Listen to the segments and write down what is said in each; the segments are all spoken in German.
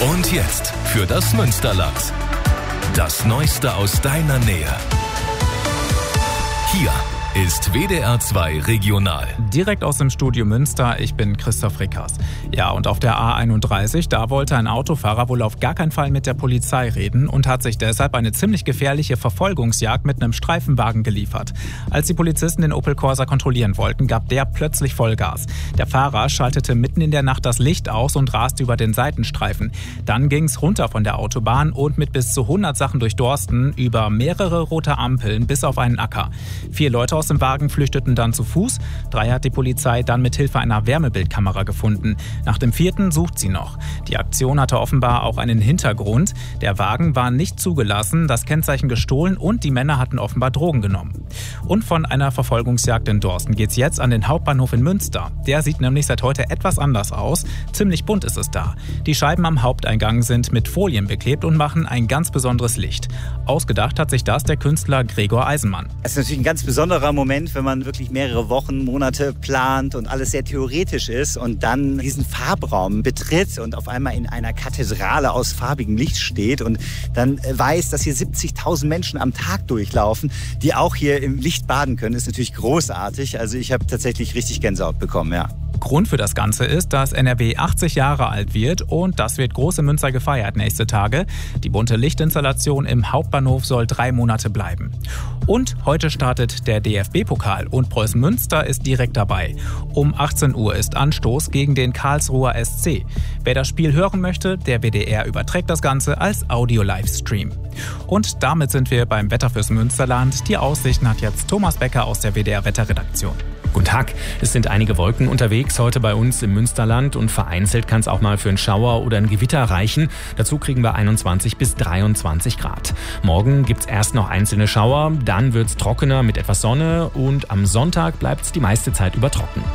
Und jetzt für das Münsterland. Das Neueste aus deiner Nähe. Hier ist WDR 2 Regional. Direkt aus dem Studio Münster, ich bin Christoph Rickers. Ja, und auf der A31, da wollte ein Autofahrer wohl auf gar keinen Fall mit der Polizei reden und hat sich deshalb eine ziemlich gefährliche Verfolgungsjagd mit einem Streifenwagen geliefert. Als die Polizisten den Opel Corsa kontrollieren wollten, gab der plötzlich Vollgas. Der Fahrer schaltete mitten in der Nacht das Licht aus und raste über den Seitenstreifen. Dann ging's runter von der Autobahn und mit bis zu 100 Sachen durch Dorsten über mehrere rote Ampeln bis auf einen Acker. 4 Leute aus dem Wagen flüchteten dann zu Fuß. 3 hat die Polizei dann mit Hilfe einer Wärmebildkamera gefunden. Nach dem 4. sucht sie noch. Die Aktion hatte offenbar auch einen Hintergrund. Der Wagen war nicht zugelassen, das Kennzeichen gestohlen und die Männer hatten offenbar Drogen genommen. Und von einer Verfolgungsjagd in Dorsten geht's jetzt an den Hauptbahnhof in Münster. Der sieht nämlich seit heute etwas anders aus. Ziemlich bunt ist es da. Die Scheiben am Haupteingang sind mit Folien beklebt und machen ein ganz besonderes Licht. Ausgedacht hat sich das der Künstler Gregor Eisenmann. Es ist natürlich ein ganz besonderer Moment, wenn man wirklich mehrere Wochen, Monate plant und alles sehr theoretisch ist und dann diesen Farbraum betritt und auf einmal in einer Kathedrale aus farbigem Licht steht und dann weiß, dass hier 70.000 Menschen am Tag durchlaufen, die auch hier im Licht baden können, ist natürlich großartig. Also ich habe tatsächlich richtig Gänsehaut bekommen, ja. Grund für das Ganze ist, dass NRW 80 Jahre alt wird und das wird groß in Münster gefeiert nächste Tage. Die bunte Lichtinstallation im Hauptbahnhof soll 3 Monate bleiben. Und heute startet der DFB-Pokal und Preußen Münster ist direkt dabei. Um 18 Uhr ist Anstoß gegen den Karlsruher SC. Wer das Spiel hören möchte, der WDR überträgt das Ganze als Audio-Livestream. Und damit sind wir beim Wetter fürs Münsterland. Die Aussichten hat jetzt Thomas Becker aus der WDR-Wetterredaktion. Guten Tag. Es sind einige Wolken unterwegs heute bei uns im Münsterland und vereinzelt kann es auch mal für einen Schauer oder ein Gewitter reichen. Dazu kriegen wir 21 bis 23 Grad. Morgen gibt's erst noch einzelne Schauer, dann wird's trockener mit etwas Sonne und am Sonntag bleibt's die meiste Zeit über trocken.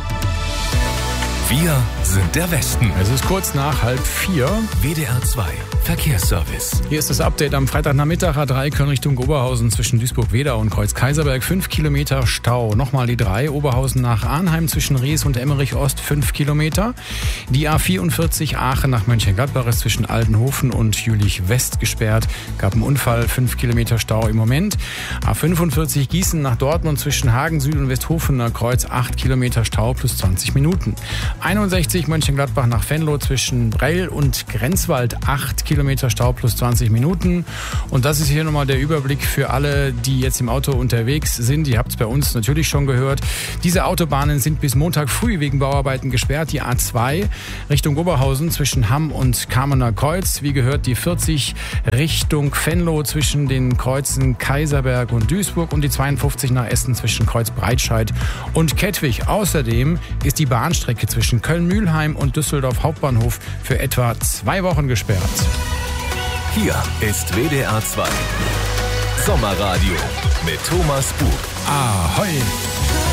Wir sind der Westen. Es ist kurz nach 3:30. WDR 2 Verkehrsservice. Hier ist das Update am Freitagnachmittag. A3 Köln Richtung Oberhausen zwischen Duisburg-Wedau und Kreuz-Kaiserberg 5 Kilometer Stau. Nochmal die 3 Oberhausen nach Arnheim zwischen Rees und Emmerich Ost 5 Kilometer. Die A44 Aachen nach Mönchengladbach ist zwischen Aldenhofen und Jülich West gesperrt. Gab einen Unfall, 5 Kilometer Stau im Moment. A45 Gießen nach Dortmund zwischen Hagen Süd und Westhofener Kreuz 8 Kilometer Stau plus 20 Minuten. 61 Mönchengladbach nach Venlo zwischen Brell und Grenzwald 8 Kilometer Stau plus 20 Minuten. Und das ist hier nochmal der Überblick für alle, die jetzt im Auto unterwegs sind. Ihr habt es bei uns natürlich schon gehört. Diese Autobahnen sind bis Montag früh wegen Bauarbeiten gesperrt. Die A2 Richtung Oberhausen zwischen Hamm und Kamener Kreuz. Wie gehört die 40 Richtung Venlo zwischen den Kreuzen Kaiserberg und Duisburg und die 52 nach Essen zwischen Kreuz Breitscheid und Kettwig. Außerdem ist die Bahnstrecke zwischen Köln-Mühlheim und Düsseldorf Hauptbahnhof für etwa 2 Wochen gesperrt. Hier ist WDR 2 Sommerradio mit Thomas Bug. Ahoi!